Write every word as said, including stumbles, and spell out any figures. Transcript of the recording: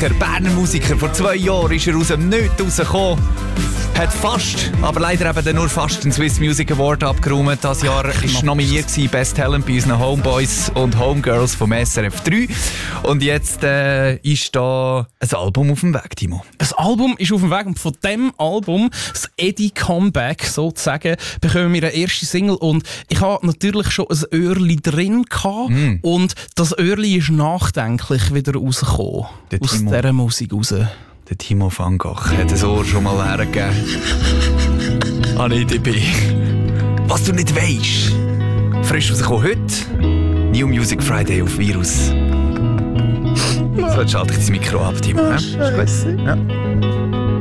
Musiker, Berner Musiker. Vor zwei Jahren ist er aus dem Nichts rausgekommen. Hat fast, aber leider eben dann nur fast den Swiss Music Award abgeräumt. Das Jahr war nominiert gewesen, Best Talent bei unseren Homeboys und Homegirls vom S R F drei. Und jetzt äh, ist da ein Album auf dem Weg, Timo. Ein Album ist auf dem Weg und von diesem Album, das Eddie Comeback sozusagen, bekommen wir eine erste Single. Und ich hatte natürlich schon ein Öhrli drin gehabt, mm. und das Öhrli ist nachdenklich wieder rausgekommen. Der aus Timo, dieser Musik raus. Der Timo van Gogh hat das Ohr schon mal hergegeben. An E D B. Was du nicht weisst. Frisch rausgekommen heute. New Music Friday auf Virus. So, jetzt schalte ich das Mikro ab, Timo. Oh, Scheiße. Ja.